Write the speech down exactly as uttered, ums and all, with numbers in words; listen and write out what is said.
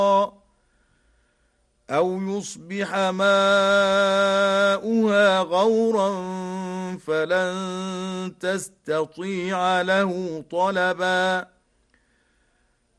أو يصبح ماؤها غورا فلن تستطيع له طلبا